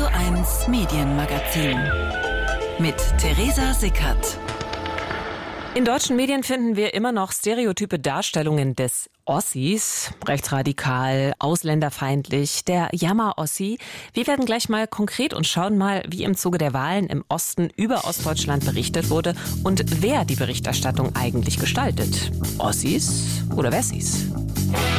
Radio1 Medienmagazin mit Theresa Sickert. In deutschen Medien finden wir immer noch stereotype Darstellungen des Ossis, rechtsradikal, ausländerfeindlich, der Jammer-Ossi. Wir werden gleich mal konkret und schauen mal, wie im Zuge der Wahlen im Osten über Ostdeutschland berichtet wurde und wer die Berichterstattung eigentlich gestaltet. Ossis oder Wessis?